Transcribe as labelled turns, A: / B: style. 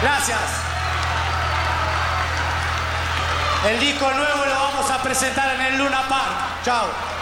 A: Gracias. El disco nuevo lo vamos a presentar en el Luna Park. Chao.